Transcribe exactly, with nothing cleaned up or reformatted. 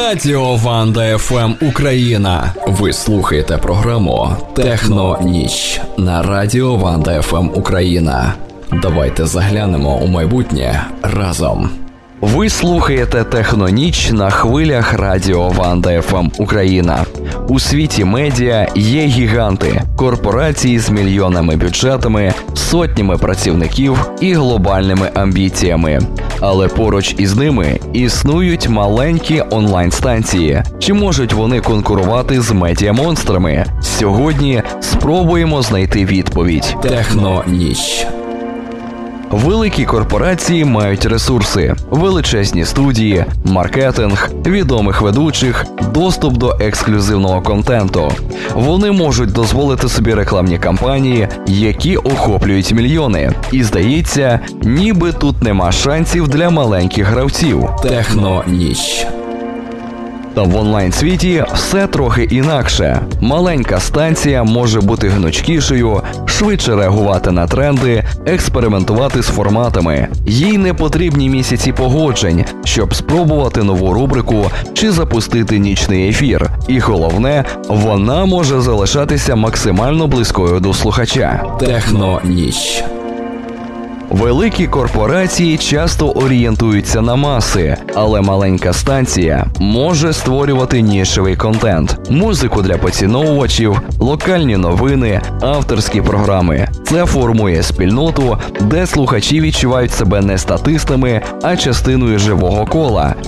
Радіо Ванда еф ем Україна. Ви слухаєте програму Техно Ніч на Радіо Ванда еф ем Україна. Давайте заглянемо у майбутнє разом. Ви слухаєте Техноніч на хвилях Радіо Ванда еф ем Україна. У світі медіа є гіганти, корпорації з мільйонними бюджетами, сотнями працівників і глобальними амбіціями. Але поруч із ними існують маленькі онлайн-станції. Чи можуть вони конкурувати з медіамонстрами? Сьогодні спробуємо знайти відповідь. Техноніч. Великі корпорації мають ресурси, величезні студії, маркетинг, відомих ведучих, доступ до ексклюзивного контенту. Вони можуть дозволити собі рекламні кампанії, які охоплюють мільйони. І здається, ніби тут нема шансів для маленьких гравців. Техноніч. Та в онлайн-світі все трохи інакше. Маленька станція може бути гнучкішою, швидше реагувати на тренди, експериментувати з форматами. Їй не потрібні місяці погоджень, щоб спробувати нову рубрику чи запустити нічний ефір. І головне, вона може залишатися максимально близькою до слухача. Техноніч. Великі корпорації часто орієнтуються на маси, але маленька станція може створювати нішевий контент, музику для поціновувачів, локальні новини, авторські програми. Це формує спільноту, де слухачі відчувають себе не статистами, а частиною живого кола,